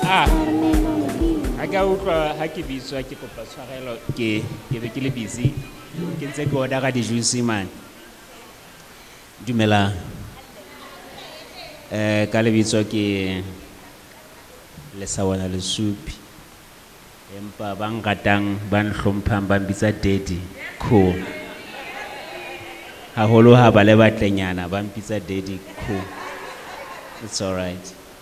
Ha ka utlwa ha ke bitswa ke kopa tshwarelo ke be ke le busy ke ntse ke order di juice man. Dumelang. Ka lebitswa ke Lesawana Lesupi. Empa ba ngatang ba nhlomphang ba mbitsa daddy cool. Haholo ha ba le batlenyana ba mbitsa daddy cool. It's all right.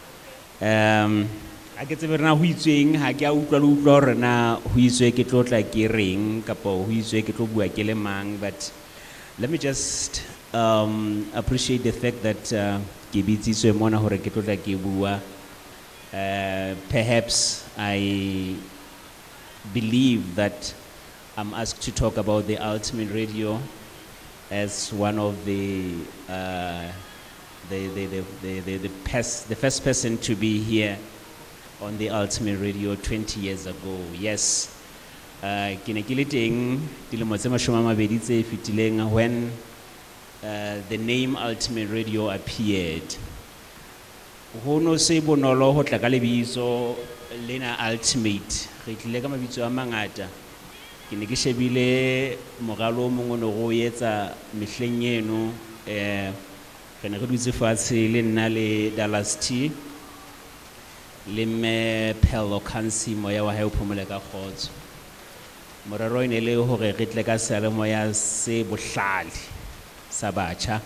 Ha ke tsebe rena ho itsweng ha ke a utlwa le utlwa hore na ho itswe ke tlo tla ke reng kapa ho itswe ke tlo bua ke le mang, but let me just appreciate the fact that ke bitsitswe mona hore ke tlo tla ke bua. Perhaps I believe that I'm asked to talk about the Ultimate Radio as one of the first person to be here on the Ultimate Radio 20 years ago. Yes, ke ne ke le teng dilemo tse 20 tse fitileng when the name Ultimate Radio appeared. Ho no se bonolo ho tla ka lebitso lena Ultimate, re tlile ka mabitso a mangata. Ke ne ke shebile moralo o mongwe no go etsa mehleng eno, re ne re dutse fatshe le nna le Dallas T le me Pello Kansi moya wa hae o phomole ka khotso. Morero ene le hore re tle ka sealemoya se bohlale sa batjha.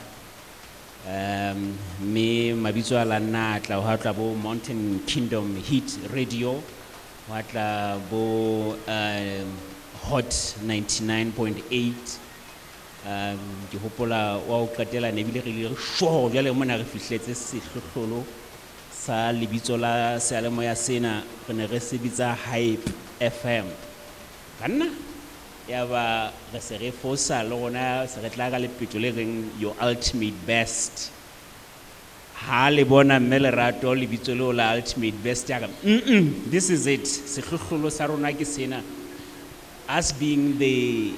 Me mabitso a la natla ho tla bo Mountain Kingdom Hit Radio, ho tla bo Hot 99.8. Ke hopola wa o qetela ne bile re le sure jale mona re fihletse sehlohlolo sa lebitso la sealemoya sena re ne re sebitsa Hype FM. Kana ya ba re se re fosa le gona se re tla ka lepetjo le reng your ultimate best. Ha le bona mme Lerato lebitso le la ultimate best ya ka. This is it. Sehlohlolo sa rona ke sena, us being the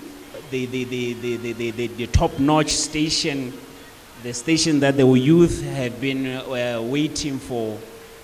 top-notch station, the station that the youth have been waiting for.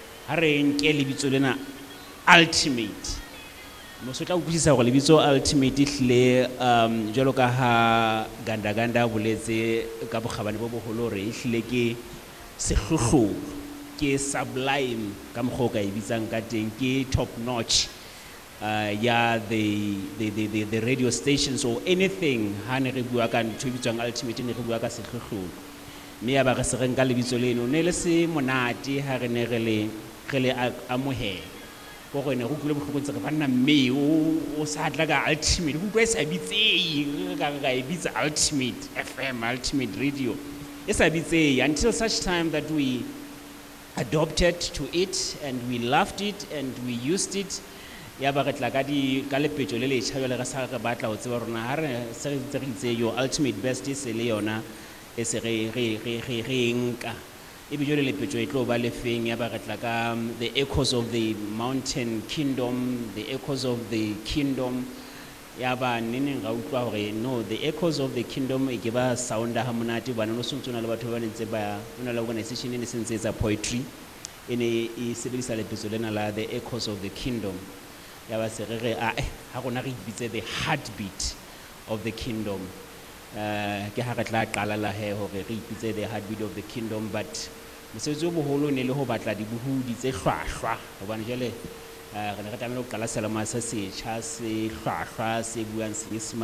Ultimate. Mosotla o buisa go lebitso Ultimate hle jalo ka ha ganda boletse ka bogabane bo boholo re hle ke sehlohlolo ke sublime ka mkgo ka ibitsang ka teng ke top-notch. Yeah, the radio stations or anything ha ne re bua ka ntho e bitswang Ultimate ne re bua ka sehlohlolo. Me ya ba re se re nka lebitso leno ne le se monate ha re ne re le amohela go go ne go tlile bohloko ntse re banna mme o sa tla ka Ultimate go tlo sa bitseng ka e bitsa Ultimate FM, Ultimate Radio e sa bitseng until such time that we adopted to it and we loved it and we used it. Ya ba re tla ka lepetjo le le tšhabele ga sa re batla o tseba rona ha re se re itse your ultimate best se le yona e se re nka e bi jole lepetjo e tlo ba le feng. Ya ba re tla ka the echoes of the mountain kingdom, the echoes of the kingdom. Ya ba nene ga utlwa hore no, the echoes of the kingdom e ke ba sounda ha monate bana no suntsona le batho ba ntse ba una la organization e se ntse poetry ene e sebedisa lepetjo lena la the echoes of the kingdom. Ya ba se re ha gona re bitse the heartbeat of the kingdom. Ke ha re tla qala la he hore re bitse the heartbeat of the kingdom, but mosebetsi o boholo ne le ho batla dibuhudi tse hlwahlwa hobane jale re ne re tlamehile ho qala selemo se setjha se hlwahlwa se buang Senyesemane.